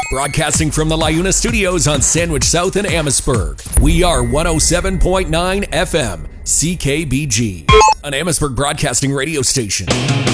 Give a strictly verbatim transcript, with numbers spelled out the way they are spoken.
Broadcasting from the LiUNA studios on Sandwich South in Amherstburg. We are one oh seven point nine F M, C K B G, an Amherstburg broadcasting radio station.